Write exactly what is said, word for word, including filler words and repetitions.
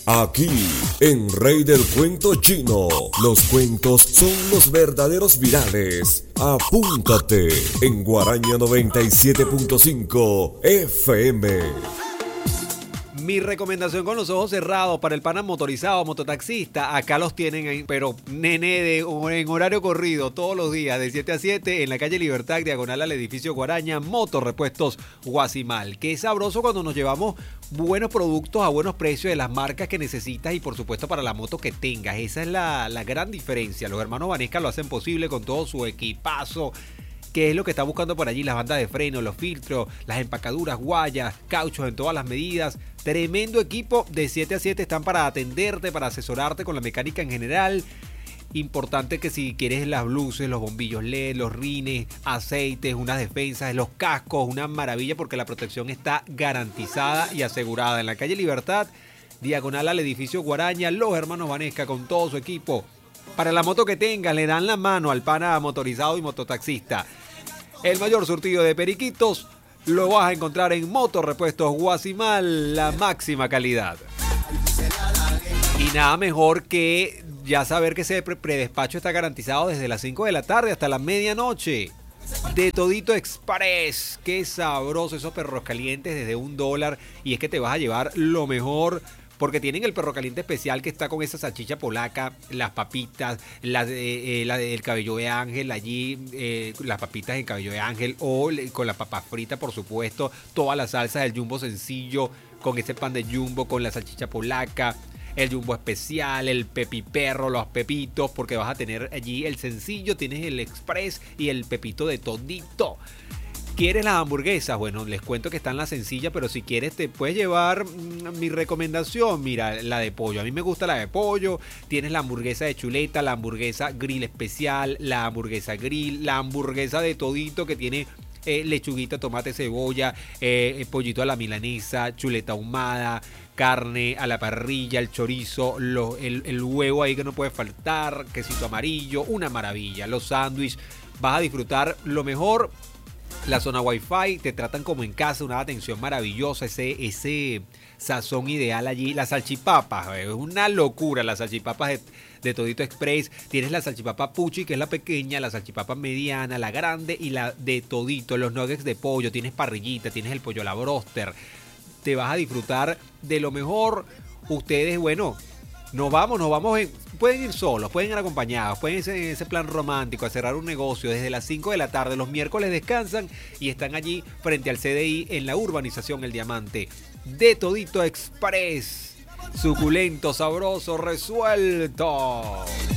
Aquí, en Rey del Cuento Chino, los cuentos son los verdaderos virales. Apúntate en Guaraña noventa y siete punto cinco F M. Mi recomendación con los ojos cerrados para el pana motorizado, mototaxista, acá los tienen ahí, pero nene de, en horario corrido, todos los días, de siete a siete, en la calle Libertad, diagonal al edificio Guaraña, Motorrepuestos Guasimal. Qué sabroso cuando nos llevamos buenos productos a buenos precios de las marcas que necesitas y por supuesto para la moto que tengas. Esa es la, la gran diferencia. Los hermanos Vanesca lo hacen posible con todo su equipazo. ¿Qué es lo que está buscando por allí? Las bandas de freno, los filtros, las empacaduras, guayas, cauchos en todas las medidas. Tremendo equipo, de siete a siete están para atenderte, para asesorarte con la mecánica en general. Importante que si quieres las luces, los bombillos L E D, los rines, aceites, unas defensas, los cascos, una maravilla porque la protección está garantizada y asegurada. En la calle Libertad, diagonal al edificio Guaraña, los hermanos Vanesca con todo su equipo. Para la moto que tengas, le dan la mano al pana motorizado y mototaxista. El mayor surtido de periquitos lo vas a encontrar en Motorrepuestos Guasimal, la máxima calidad. Y nada mejor que ya saber que ese predespacho está garantizado desde las cinco de la tarde hasta la medianoche. De Todito Express, qué sabroso esos perros calientes desde un dólar. Y es que te vas a llevar lo mejor. Porque tienen el perro caliente especial que está con esa salchicha polaca, las papitas, la, eh, la, el cabello de ángel allí, eh, las papitas en cabello de ángel o con la papa frita, por supuesto, todas las salsas del jumbo sencillo, con ese pan de jumbo, con la salchicha polaca, el jumbo especial, el pepiperro, los pepitos, porque vas a tener allí el sencillo, tienes el express y el pepito de Todito. ¿Quieres las hamburguesas? Bueno, les cuento que están las sencillas, pero si quieres te puedes llevar mmm, mi recomendación. Mira, la de pollo. A mí me gusta la de pollo. Tienes la hamburguesa de chuleta, la hamburguesa grill especial, la hamburguesa grill, la hamburguesa de Todito que tiene eh, lechuguita, tomate, cebolla, eh, pollito a la milanesa, chuleta ahumada, carne a la parrilla, el chorizo, lo, el, el huevo ahí que no puede faltar, quesito amarillo, una maravilla. Los sándwiches, vas a disfrutar lo mejor. La zona Wi-Fi, te tratan como en casa, una atención maravillosa, ese, ese sazón ideal allí. Las salchipapas, es una locura las salchipapas de, de Todito Express. Tienes la salchipapa Pucci, que es la pequeña, la salchipapa mediana, la grande y la de Todito. Los nuggets de pollo, tienes parrillita, tienes el pollo a la broster. Te vas a disfrutar de lo mejor. Ustedes, bueno, nos vamos, nos vamos en... Pueden ir solos, pueden ir acompañados, pueden ir en ese plan romántico a cerrar un negocio desde las cinco de la tarde. Los miércoles descansan y están allí frente al C D I en la urbanización El Diamante. De Todito Express, suculento, sabroso, resuelto.